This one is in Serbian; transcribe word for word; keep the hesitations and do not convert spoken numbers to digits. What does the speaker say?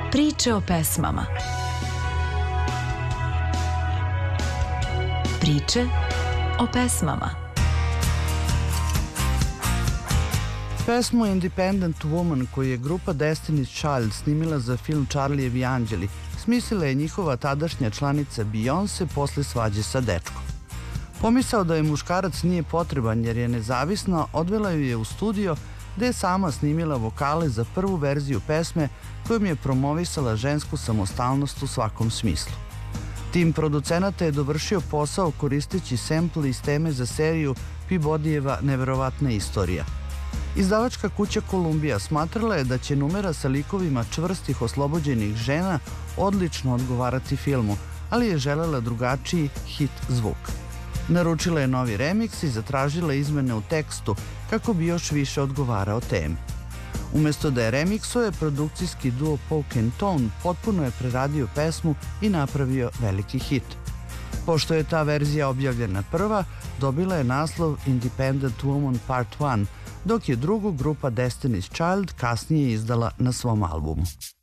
Priče o pesmama. Priče o pesmama. Pesmu Independent Woman koju je grupa Destiny's Child snimila za film Charlievi anđeli smislila je njihova tadašnja članica Beyoncé posle svađe sa dečkom. Pomisao da je muškarac nije potreban jer je nezavisna, odvela ju je u studio gde je sama snimila vokale za prvu verziju pesme kojom je promovisala žensku samostalnost u svakom smislu. Tim producenata je dovršio posao koristeći sample iz teme za seriju Peabodyjeva Neverovatna istorija. Izdavačka kuća Columbia smatrala je da će numera sa likovima čvrstih oslobođenih žena odlično odgovarati filmu, ali je želela drugačiji hit zvuk. Naručila je novi remiks i zatražila izmene u tekstu kako bi još više odgovarao temi. Umesto da je remiksuje, produkcijski duo Poke and Tone potpuno je preradio pesmu i napravio veliki hit. Pošto je ta verzija objavljena prva, dobila je naslov Independent Woman Part one, dok je drugu grupa Destiny's Child kasnije izdala na svom albumu.